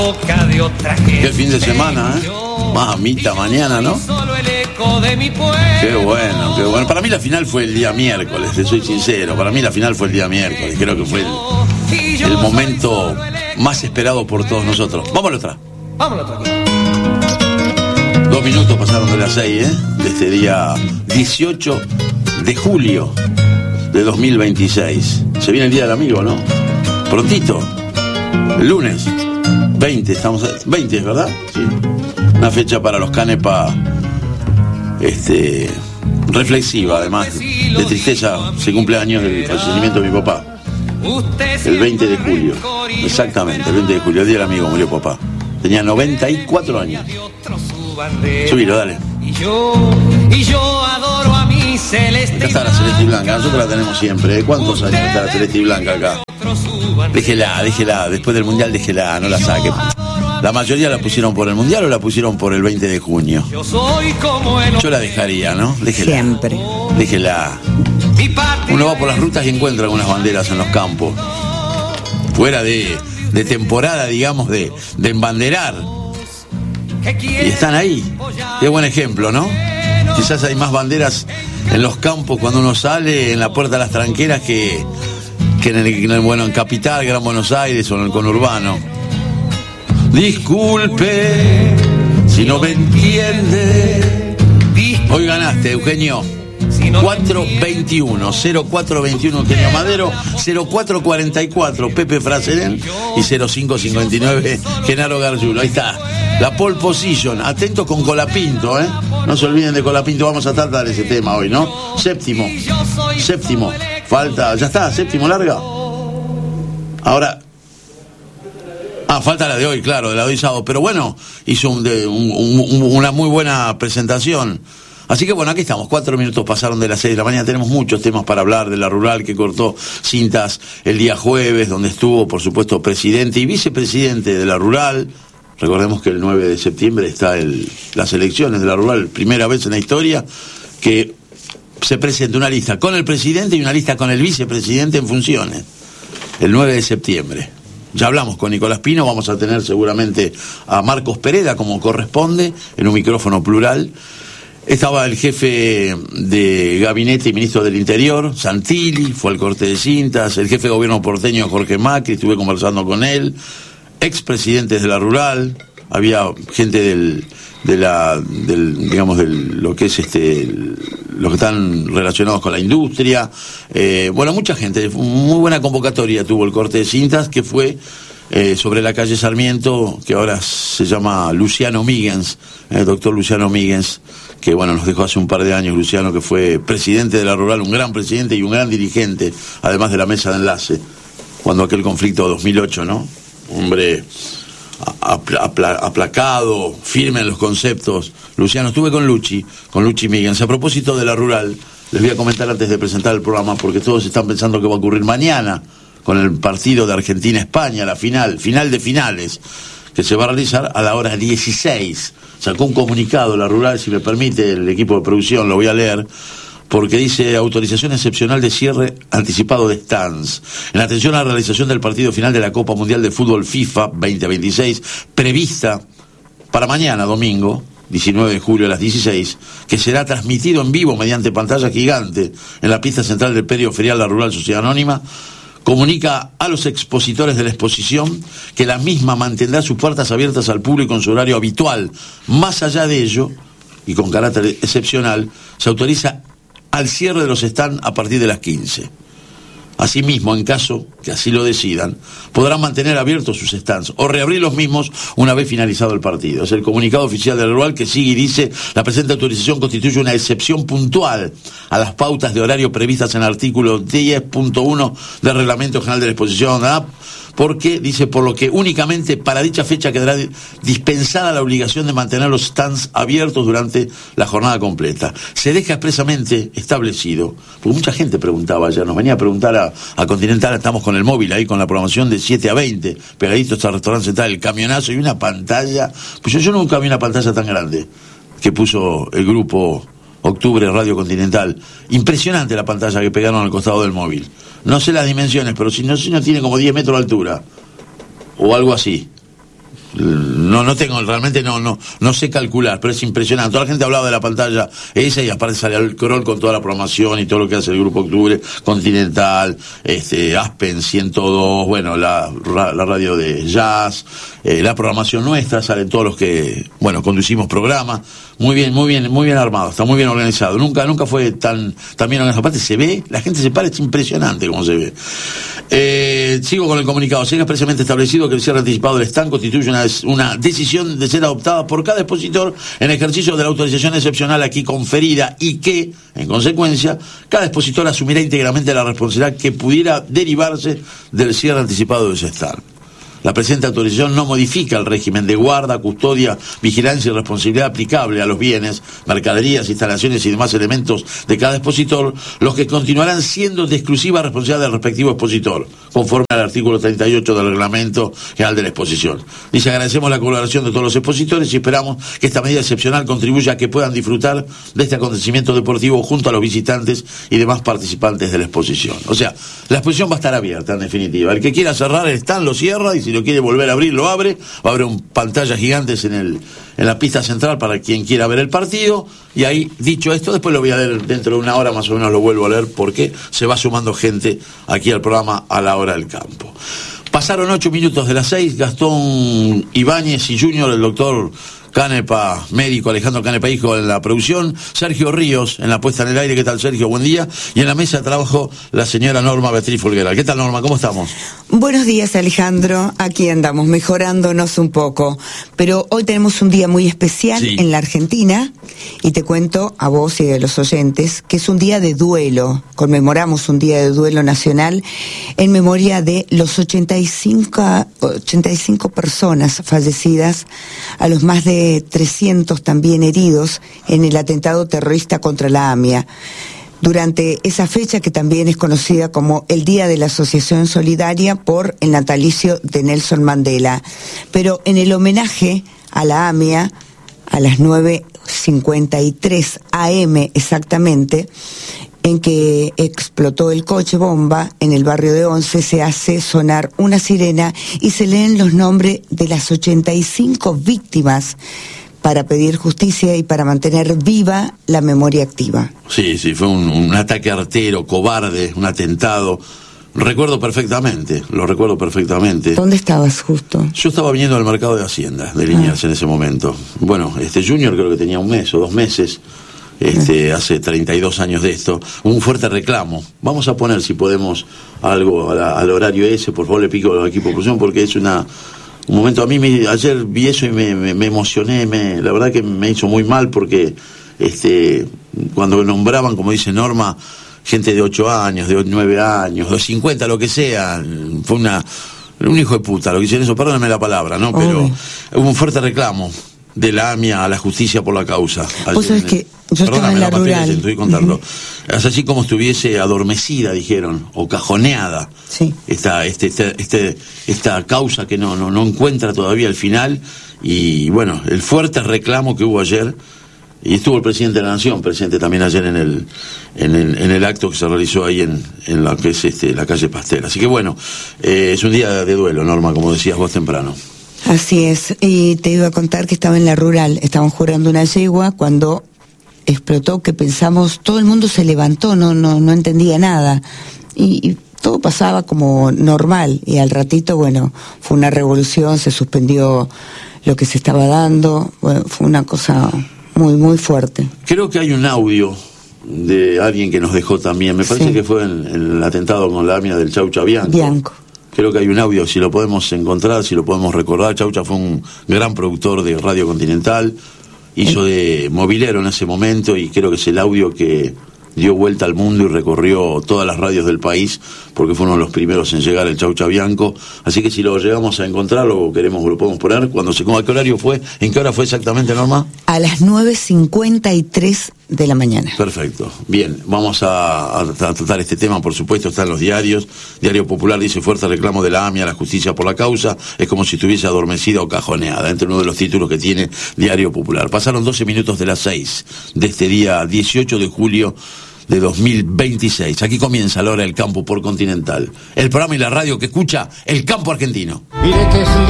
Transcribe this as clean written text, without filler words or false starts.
Qué fin de semana, ¿eh? Mamita, mañana, ¿no? Qué bueno, qué bueno. Para mí la final fue el día miércoles, te soy sincero. Para mí la final fue el día miércoles. Creo que fue el momento más esperado por todos nosotros. Vámonos atrás. 2 minutos pasaron de las 6, ¿eh? De este día 18 de julio de 2026. Se viene el Día del Amigo, ¿no? Prontito. El lunes. 20, estamos 20, ¿verdad? Sí. Una fecha para los canepa reflexiva, además de tristeza. Se cumple años del fallecimiento de mi papá. El 20 de julio. Exactamente, el 20 de julio, el día del amigo, murió papá. Tenía 94 años. Subilo, dale. Y yo adoro a mi celeste. Acá está la celeste y blanca, nosotros la tenemos siempre. ¿Cuántos años está la celeste y blanca acá? Déjela, después del mundial déjela, no la saque. La mayoría la pusieron por el mundial o la pusieron por el 20 de junio. Yo la dejaría, ¿no? Déjela. Siempre. Déjela. Uno va por las rutas y encuentra algunas banderas en los campos. Fuera de temporada, digamos, de embanderar. Y están ahí. Qué buen ejemplo, ¿no? Quizás hay más banderas en los campos cuando uno sale, en la puerta de las tranqueras, que en Capital, Gran Buenos Aires o en el conurbano. Disculpe si no me entiende. Hoy ganaste, Eugenio. 0421 Eugenio Madero, 0444 Pepe Fraserén y 0559 Genaro Gargiulo. Ahí está, la pole position. Atentos con Colapinto, ¿eh? No se olviden de Colapinto, vamos a tratar ese tema hoy, ¿no? Séptimo. Falta, ya está, séptimo larga. Ahora. Falta la de hoy, claro, de la de hoy sábado. Pero bueno, hizo una muy buena presentación. Así que bueno, aquí estamos, 4 minutos pasaron de las 6 de la mañana, tenemos muchos temas para hablar de la rural que cortó cintas el día jueves, donde estuvo, por supuesto, presidente y vicepresidente de la rural. Recordemos que el 9 de septiembre está las elecciones de la rural, primera vez en la historia que se presenta una lista con el presidente y una lista con el vicepresidente en funciones, el 9 de septiembre. Ya hablamos con Nicolás Pino, vamos a tener seguramente a Marcos Pereda, como corresponde, en un micrófono plural. Estaba el jefe de gabinete y ministro del Interior, Santilli, fue al corte de cintas, el jefe de gobierno porteño, Jorge Macri, estuve conversando con él, expresidentes de la rural, había gente lo que es los que están relacionados con la industria, mucha gente, muy buena convocatoria tuvo el corte de cintas, que fue sobre la calle Sarmiento, que ahora se llama Luciano Míguez, el doctor Luciano Míguez, que nos dejó hace un par de años. Luciano, que fue presidente de la rural, un gran presidente y un gran dirigente, además de la mesa de enlace, cuando aquel conflicto de 2008, ¿no? Hombre aplacado, firme en los conceptos. Luciano, estuve con Luchi Míguez. A propósito de la rural, les voy a comentar antes de presentar el programa, porque todos están pensando que va a ocurrir mañana, con el partido de Argentina-España, la final de finales, que se va a realizar a la hora 16. Sacó un comunicado la rural, si me permite el equipo de producción, lo voy a leer, porque dice: autorización excepcional de cierre anticipado de stands. En atención a la realización del partido final de la Copa Mundial de Fútbol FIFA 2026, prevista para mañana, domingo, 19 de julio a las 16, que será transmitido en vivo mediante pantalla gigante en la pista central del predio ferial La Rural Sociedad Anónima, comunica a los expositores de la exposición que la misma mantendrá sus puertas abiertas al público en su horario habitual. Más allá de ello, y con carácter excepcional, se autoriza al cierre de los stands a partir de las 15. Asimismo, en caso que así lo decidan, podrán mantener abiertos sus stands o reabrir los mismos una vez finalizado el partido. Es el comunicado oficial del rural que sigue y dice: la presente autorización constituye una excepción puntual a las pautas de horario previstas en el artículo 10.1 del Reglamento General de la Exposición, porque, dice, por lo que únicamente para dicha fecha quedará dispensada la obligación de mantener los stands abiertos durante la jornada completa. Se deja expresamente establecido, porque mucha gente preguntaba ayer, nos venía a preguntar a Continental, estamos con el móvil ahí con la programación de 7 a 20, pegadito está el restaurante central, el camionazo y una pantalla. Pues yo nunca vi una pantalla tan grande que puso el grupo Octubre Radio Continental. Impresionante la pantalla que pegaron al costado del móvil. No sé las dimensiones, pero si no tiene como 10 metros de altura o algo así. no tengo, realmente no sé calcular, pero es impresionante. Toda la gente hablaba de la pantalla esa y aparte sale el Kroll con toda la programación y todo lo que hace el Grupo Octubre, Continental, Aspen 102, bueno, la radio de jazz, la programación nuestra, salen todos los que, bueno, conducimos programas, muy bien armado, está muy bien organizado, nunca fue tan bien organizado. Aparte se ve, la gente se para, es impresionante cómo se ve. Sigo con el comunicado. Se ha expresamente establecido que el cierre anticipado del stand constituye una decisión de ser adoptada por cada expositor en ejercicio de la autorización excepcional aquí conferida y que, en consecuencia, cada expositor asumirá íntegramente la responsabilidad que pudiera derivarse del cierre anticipado de ese stand. La presente autorización no modifica el régimen de guarda, custodia, vigilancia y responsabilidad aplicable a los bienes, mercaderías, instalaciones y demás elementos de cada expositor, los que continuarán siendo de exclusiva responsabilidad del respectivo expositor, conforme al artículo 38 del Reglamento General de la Exposición. Dice: agradecemos la colaboración de todos los expositores y esperamos que esta medida excepcional contribuya a que puedan disfrutar de este acontecimiento deportivo junto a los visitantes y demás participantes de la exposición. O sea, la exposición va a estar abierta, en definitiva. El que quiera cerrar el stand lo cierra, y si lo quiere volver a abrir, lo abre. Va a haber pantallas gigantes en la pista central para quien quiera ver el partido. Y ahí, dicho esto, después lo voy a leer dentro de una hora, más o menos lo vuelvo a leer, porque se va sumando gente aquí al programa a la hora del campo. Pasaron 8 minutos de las 6, Gastón Ibáñez y Junior, el doctor Canepa, médico, Alejandro Canepa, hijo, en la producción, Sergio Ríos en la puesta en el aire. ¿Qué tal, Sergio? Buen día. Y en la mesa de trabajo, la señora Norma Beatriz Folgueral. ¿Qué tal, Norma? ¿Cómo estamos? Buenos días, Alejandro. Aquí andamos, mejorándonos un poco. Pero hoy tenemos un día muy especial en la Argentina, y te cuento a vos y a los oyentes que es un día de duelo. Conmemoramos un día de duelo nacional en memoria de los 85 personas fallecidas, a los más de 300 también heridos en el atentado terrorista contra la AMIA. Durante esa fecha, que también es conocida como el Día de la Asociación Solidaria por el natalicio de Nelson Mandela. Pero en el homenaje a la AMIA, a las 9:53 AM exactamente, en que explotó el coche bomba en el barrio de Once, se hace sonar una sirena y se leen los nombres de las 85 víctimas para pedir justicia y para mantener viva la memoria activa. Sí, fue un ataque artero, cobarde, un atentado. Lo recuerdo perfectamente. ¿Dónde estabas justo? Yo estaba viniendo al mercado de Hacienda de Liniers en ese momento. Bueno, Junior creo que tenía 1 mes o 2 meses. Hace 32 años de esto, un fuerte reclamo. Vamos a poner, si podemos, algo al horario ese, por favor, le pico al equipo de producción, porque es un momento. A mí ayer vi eso y me emocioné, la verdad que me hizo muy mal, porque cuando nombraban, como dice Norma, gente de 8 años, de 9 años, de 50, lo que sea, fue un hijo de puta lo que hicieron eso, perdóname la palabra, ¿no? Pero hubo un fuerte reclamo de la AMIA a la justicia por la causa. Vos sabés que yo estaba en la rural. Estoy contando. Es así como estuviese adormecida, dijeron, o cajoneada. Sí. Esta causa que no encuentra todavía el final. Y bueno, el fuerte reclamo que hubo ayer, y estuvo el presidente de la Nación presente también ayer en el acto que se realizó ahí en la que es la calle Pastel. Así que bueno, es un día de duelo, Norma, como decías vos temprano. Así es, y te iba a contar que estaba en la rural, estaban jurando una yegua cuando explotó, que pensamos, todo el mundo se levantó, no entendía nada, y todo pasaba como normal, y al ratito, bueno, fue una revolución, se suspendió lo que se estaba dando, bueno, fue una cosa muy, muy fuerte. Creo que hay un audio de alguien que nos dejó también, me parece que fue en el atentado con la AMIA del Chaucha Bianco. Creo que hay un audio, si lo podemos encontrar, si lo podemos recordar. Chaucha fue un gran productor de Radio Continental, hizo de movilero en ese momento, y creo que es el audio que dio vuelta al mundo y recorrió todas las radios del país, porque fue uno de los primeros en llegar el Chaucha Bianco. Así que si lo llegamos a encontrar, lo podemos poner. ¿A qué horario fue? ¿En qué hora fue exactamente, Norma? A las 9:53 de la mañana. Perfecto. Bien, vamos a tratar este tema, por supuesto, está en los diarios. Diario Popular dice: fuerte reclamo de la AMIA a la justicia por la causa. Es como si estuviese adormecida o cajoneada, entre uno de los títulos que tiene Diario Popular. Pasaron 12 minutos de las 6 de este día 18 de julio de 2026. Aquí comienza la hora del campo por Continental, el programa y la radio que escucha el campo argentino. Mire que